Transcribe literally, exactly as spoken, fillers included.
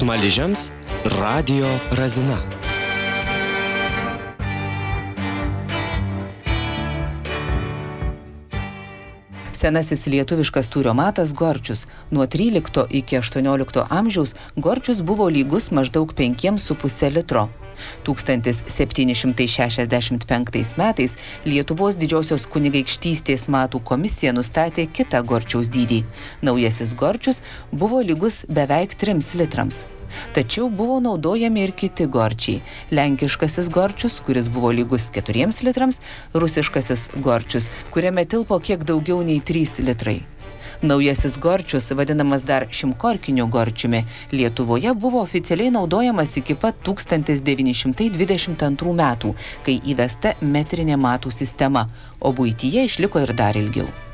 Smaližiams Radio Razina. Senasis lietuviškas tūriomatas gorčius. Nuo trylikto iki aštuoniolikto amžiaus gorčius buvo lygus maždaug penkiems su puse litro. tūkstantis septyni šimtai šešiasdešimt penktais metais Lietuvos didžiosios kunigaikštystės matų komisija nustatė kitą gorčiaus dydį. Naujasis gorčius buvo lygus beveik trims litrams. Tačiau buvo naudojami ir kiti gorčiai. Lenkiškasis gorčius, kuris buvo lygus keturiems litrams, rusiškasis gorčius, kuriame tilpo kiek daugiau nei trys litrai. Naujasis gorčius, vadinamas dar šimkorkiniu gorčiumi, Lietuvoje buvo oficialiai naudojamas iki pat tūkstantis devyni šimtai dvidešimt antrų metų, kai įvesta metrinė matų sistema, o buityje išliko ir dar ilgiau.